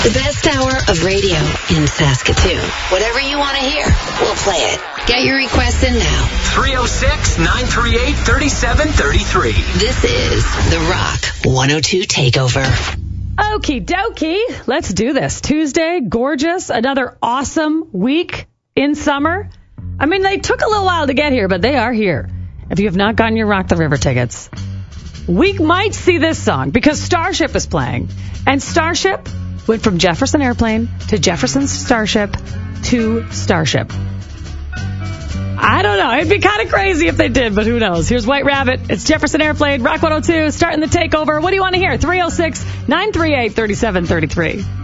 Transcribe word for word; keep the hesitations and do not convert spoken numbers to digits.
The best hour of radio in Saskatoon. Whatever you want to hear, we'll play it. Get your requests in now. three oh six, nine three eight, three seven three three. This is The Rock one oh two Takeover. Okie dokie. Let's do this. Tuesday, gorgeous. Another awesome week in summer. I mean, they took a little while to get here, but they are here. If you have not gotten your Rock the River tickets, we might see this song because Starship is playing. And Starship went from Jefferson Airplane to Jefferson Starship to Starship. I don't know. It'd be kind of crazy if they did, but who knows? Here's White Rabbit. It's Jefferson Airplane, Rock one oh two, starting the takeover. What do you want to hear? three oh six, nine three eight, three seven three three.